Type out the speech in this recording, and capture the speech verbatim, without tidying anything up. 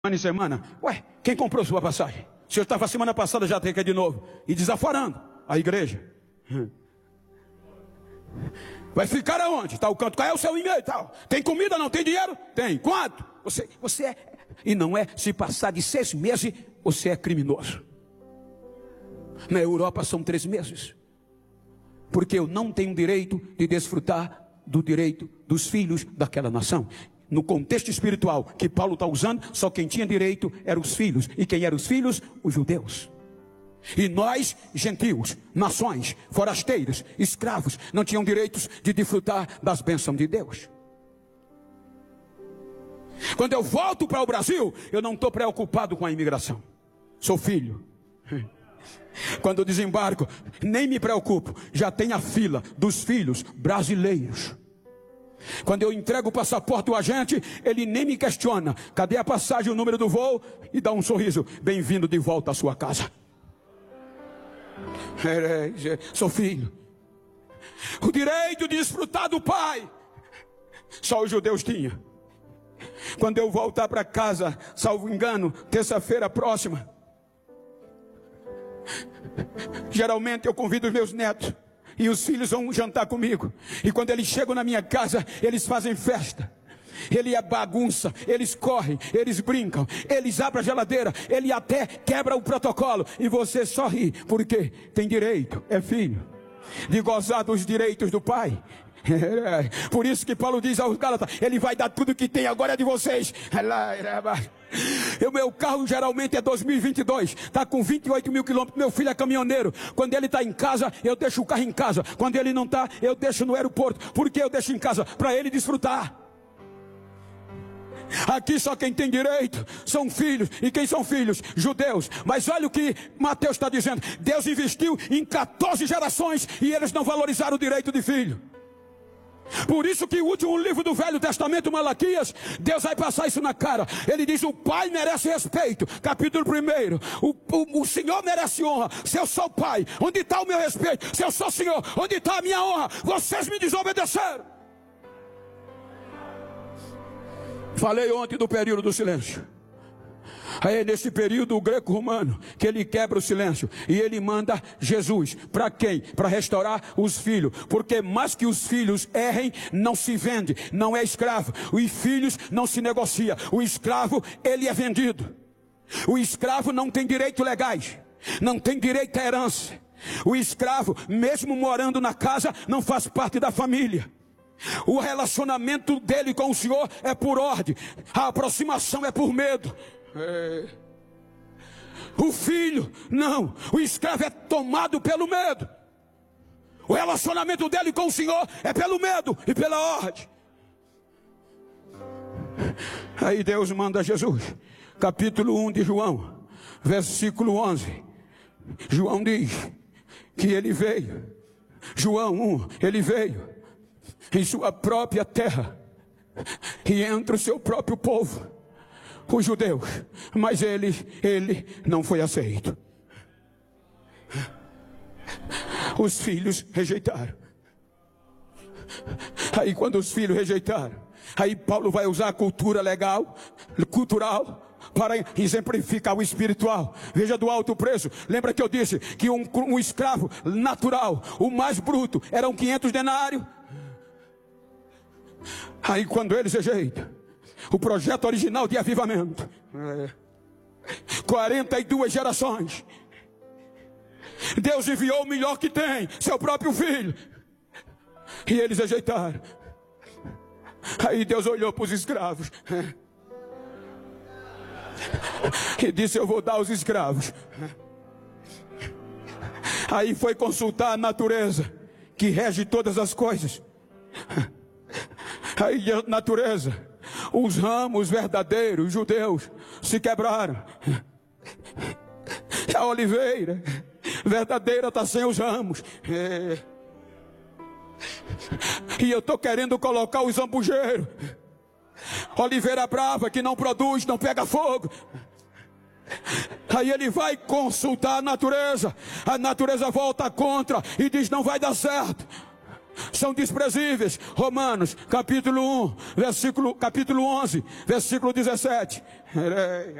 Semana em semana, ué, quem comprou sua passagem? O senhor estava semana passada, já tem que ir de novo. E desaforando a igreja. Vai ficar aonde? Tá o canto, qual é o seu e-mail e tal? Tem comida, não tem dinheiro? Tem. Quanto? Você, você é, e não é, se passar de seis meses, você é criminoso. Na Europa são três meses. Porque eu não tenho direito de desfrutar do direito dos filhos daquela nação. No contexto espiritual que Paulo está usando, só quem tinha direito eram os filhos. E quem eram os filhos? Os judeus. E nós, gentios, nações, forasteiros, escravos, não tinham direitos de desfrutar das bênçãos de Deus. Quando eu volto para o Brasil, eu não estou preocupado com a imigração. Sou filho. Quando eu desembarco, nem me preocupo. Já tem a fila dos filhos brasileiros. Quando eu entrego o passaporte ao agente, ele nem me questiona. Cadê a passagem, o número do voo? E dá um sorriso. Bem-vindo de volta à sua casa. É, é, sou filho. O direito de desfrutar do pai, só os judeus tinham. Quando eu voltar para casa, salvo engano, terça-feira próxima, geralmente eu convido os meus netos e os filhos vão jantar comigo. E quando eles chegam na minha casa, eles fazem festa. Ele é bagunça, eles correm, eles brincam, eles abrem a geladeira, ele até quebra o protocolo. E você só ri, porque tem direito, é filho, de gozar dos direitos do pai. Por isso que Paulo diz aos Gálatas, ele vai dar tudo que tem, agora é de vocês. O meu carro geralmente é dois mil e vinte e dois, está com vinte e oito mil quilômetros. Meu filho é caminhoneiro. Quando ele está em casa, eu deixo o carro em casa. Quando ele não está, eu deixo no aeroporto. Por que eu deixo em casa? Para ele desfrutar. Aqui só quem tem direito são filhos. E quem são filhos? Judeus. Mas olha o que Mateus está dizendo. Deus investiu em quatorze gerações e eles não valorizaram o direito de filho. Por isso que o último livro do Velho Testamento, Malaquias, Deus vai passar isso na cara. Ele diz, o pai merece respeito. Capítulo primeiro, o, o, o Senhor merece honra. Se eu sou pai, onde está o meu respeito? Se eu sou Senhor, onde está a minha honra? Vocês me desobedeceram. Falei ontem do período do silêncio. É nesse período o greco-romano que ele quebra o silêncio e ele manda Jesus. Para quem? Para restaurar os filhos. Porque mais que os filhos errem, não se vende, não é escravo. Os filhos não se negocia. O escravo, ele é vendido. O escravo não tem direitos legais, não tem direito à herança. O escravo, mesmo morando na casa, não faz parte da família. O relacionamento dele com o Senhor é por ordem, a aproximação é por medo. É. O filho, não, o escravo é tomado pelo medo. O relacionamento dele com o Senhor é pelo medo e pela ordem. Aí Deus manda Jesus, capítulo um de João, versículo onze. João diz que ele veio, João um, ele veio em sua própria terra e entre o seu próprio povo, os judeus, mas ele, ele não foi aceito. Os filhos rejeitaram. Aí quando os filhos rejeitaram, aí Paulo vai usar a cultura legal, cultural, para exemplificar o espiritual. Veja do alto preço. Lembra que eu disse que um, um escravo natural, o mais bruto, eram quinhentos denários. Aí quando eles rejeitam o projeto original de avivamento, quarenta e duas gerações, Deus enviou o melhor que tem, seu próprio filho, e eles rejeitaram. Aí Deus olhou para os escravos e disse, eu vou dar aos escravos. Aí foi consultar a natureza que rege todas as coisas. Aí a natureza, os ramos verdadeiros, os judeus, se quebraram. A oliveira verdadeira está sem os ramos. É. E eu estou querendo colocar os zambujeiros. Oliveira brava que não produz, não pega fogo. Aí ele vai consultar a natureza. A natureza volta contra e diz, não vai dar certo. são desprezíveis. Romanos, capítulo um, versículo, capítulo onze, versículo dezessete.